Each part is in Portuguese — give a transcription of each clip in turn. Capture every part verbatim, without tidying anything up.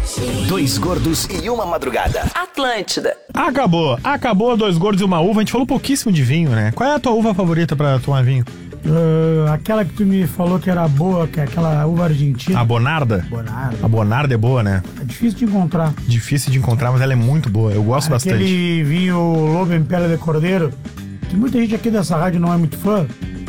Dois gordos e uma madrugada. Atlântida. Acabou, acabou dois gordos e uma uva. A gente falou pouquíssimo de vinho, né? Qual é a tua uva favorita pra tomar vinho? Uh, aquela que tu me falou que era boa, que é aquela uva argentina. A Bonarda? Bonarda. A Bonarda é boa, né? É difícil de encontrar. Difícil de encontrar, mas ela é muito boa. Eu gosto bastante. Aquele vinho Lobo em Pele de Cordeiro, que muita gente aqui dessa rádio não é muito fã.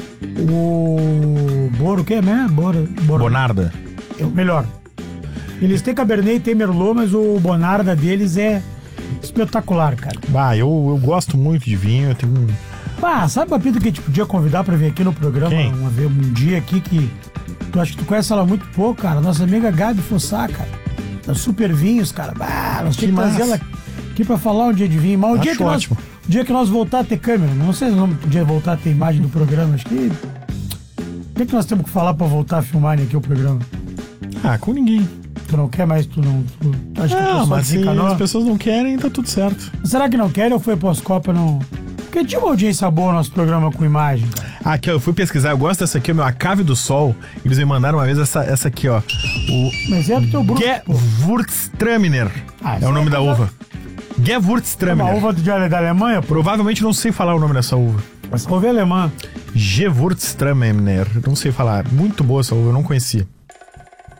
O Boro, o que é, né? Boro, Boro. Bonarda. É o melhor. Eles têm Cabernet e tem Merlot, mas o Bonarda deles é espetacular, cara. Bah, eu, eu gosto muito de vinho. Eu tenho um... Ah, sabe, Papito, que a gente podia convidar pra vir aqui no programa Quem? uma vez, um dia aqui que tu acha que tu conhece ela muito pouco, cara. Nossa amiga Gabi Fossá, cara. Da Super Vinhos, cara. Bah, nós tínhamos que trazer ela aqui pra falar um dia de vinho. Mas o dia que, nós, o dia que nós voltar a ter câmera, não sei se nós vamos poder voltar a ter imagem do programa, acho que... O que, é que nós temos que falar pra voltar a filmar aqui o programa? Ah, com ninguém. Tu não quer mais, tu não... Tu, tu acha que Não, o mas se desencanou? as pessoas não querem, tá tudo certo. Será que não querem ou foi pós-Copa, não... Porque tinha uma audiência boa no nosso programa com imagem, cara. Ah, aqui, ó, eu fui pesquisar, eu gosto dessa aqui, o meu A Cave do Sol. Eles me mandaram uma vez essa, essa aqui, ó. O Mas é do teu bruto. Gewürztraminer. Ah, é o nome é da uva. Gewürztraminer. Uma uva de, da Alemanha, pô. Provavelmente não sei falar o nome dessa uva. Essa uva é alemã. Gewürztraminer. Não sei falar. Muito boa essa uva, eu não conhecia.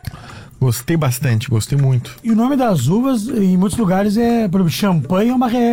Gostei bastante, gostei muito. E o nome das uvas, em muitos lugares, é, por exemplo, champanhe é uma re...